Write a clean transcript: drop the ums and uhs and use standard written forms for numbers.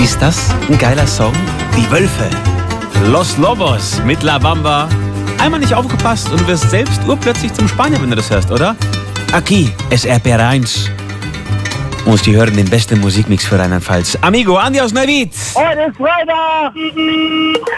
Ist das ein geiler Song? Die Wölfe. Los Lobos mit La Bamba. Einmal nicht aufgepasst und wirst selbst urplötzlich zum Spanier, wenn du das hörst, oder? Aquí es RPR1. Und die hören den besten Musikmix für Rheinland-Pfalz. Amigo, Andi aus Neuwied. Heute ist Freitag!